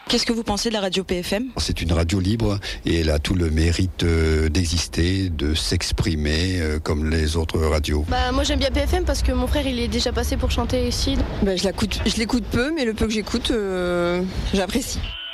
Qu'est-ce que vous pensez de la radio PFM ? C'est une radio libre et elle a tout le mérite d'exister, de s'exprimer comme les autres radios. Moi j'aime bien PFM parce que mon frère il est déjà passé pour chanter ici. Je l'écoute peu, mais le peu que j'écoute, j'apprécie.